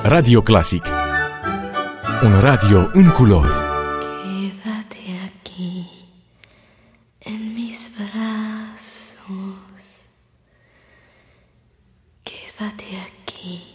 Radio Classic. Un radio, un color. Quédate aquí, en mis brazos. Quédate aquí.